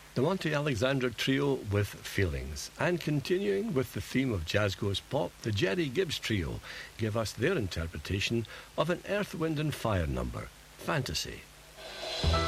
The Monty Alexander Trio with Feelings. And continuing with the theme of Jazz Goes Pop, the Jerry Gibbs Trio give us their interpretation of an Earth, Wind and Fire number, Fantasy.